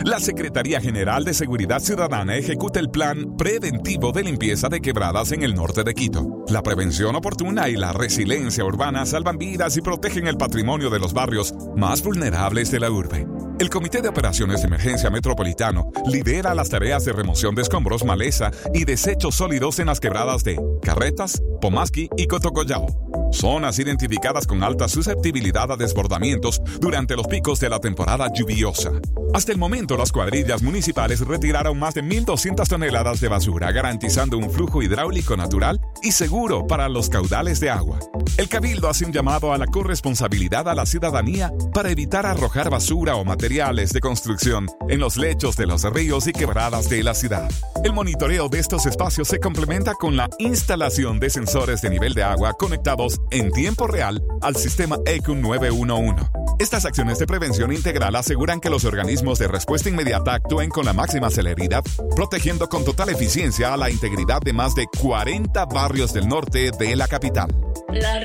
La Secretaría General de Seguridad Ciudadana ejecuta el Plan Preventivo de Limpieza de Quebradas en el norte de Quito. La prevención oportuna y la resiliencia urbana salvan vidas y protegen el patrimonio de los barrios más vulnerables de la urbe. El Comité de Operaciones de Emergencia Metropolitano lidera las tareas de remoción de escombros, maleza y desechos sólidos en las quebradas de Carretas, Pomasqui y Cotocollao. Zonas identificadas con alta susceptibilidad a desbordamientos durante los picos de la temporada lluviosa. Hasta el momento, las cuadrillas municipales retiraron más de 1.200 toneladas de basura, garantizando un flujo hidráulico natural y seguro para los caudales de agua. El Cabildo hace un llamado a la corresponsabilidad a la ciudadanía para evitar arrojar basura o materiales de construcción en los lechos de los ríos y quebradas de la ciudad. El monitoreo de estos espacios se complementa con la instalación de sensores de nivel de agua conectados en tiempo real al sistema ECU 911. Estas acciones de prevención integral aseguran que los organismos de respuesta inmediata actúen con la máxima celeridad, protegiendo con total eficiencia a la integridad de más de 40 barrios del norte de la capital.